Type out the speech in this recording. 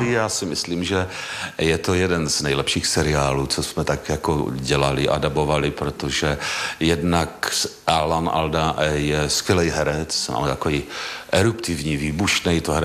Buffy, já si myslím, že je to jeden z nejlepších seriálů, co jsme tak jako dělali a dabovali, protože jednak Alan Alda je skvělý herec, ale takový eruptivní, výbušnej, to hraje